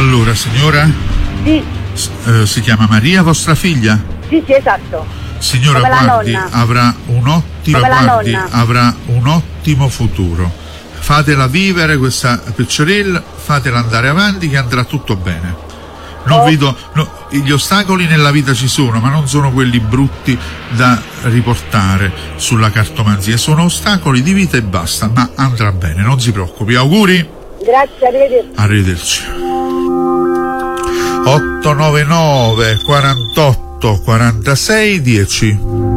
Allora, signora? Sì. Si chiama Maria, vostra figlia? Sì, esatto. Signora, come guardi, la nonna. avrà un ottimo futuro. Fatela vivere questa picciorella, fatela andare avanti che andrà tutto bene. Gli ostacoli nella vita ci sono, ma non sono quelli brutti da riportare sulla cartomanzia, sono ostacoli di vita e basta, ma andrà bene, non si preoccupi. Auguri? Grazie, arrivederci. Arrivederci. 899 48 46 10.